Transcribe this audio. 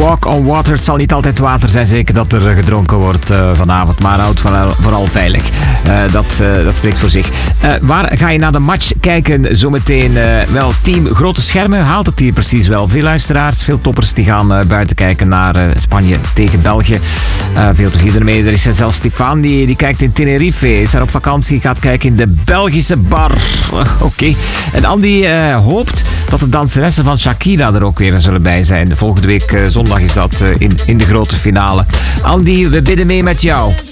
Walk on water. Het zal niet altijd water zijn, zeker dat er gedronken wordt vanavond. Maar houd vooral veilig. Dat spreekt voor zich. Waar ga je naar de match kijken zometeen? Wel, team grote schermen haalt het hier precies wel. Veel luisteraars, veel toppers die gaan buiten kijken naar Spanje tegen België. Veel plezier ermee. Er is zelfs Stefan die kijkt in Tenerife. Is daar op vakantie, gaat kijken in de Belgische bar. Oké. En Andy hoopt dat de danseressen van Shakira er ook weer zullen bij zijn. Volgende week zondag is dat in de grote finale. Andy, we bidden mee met jou.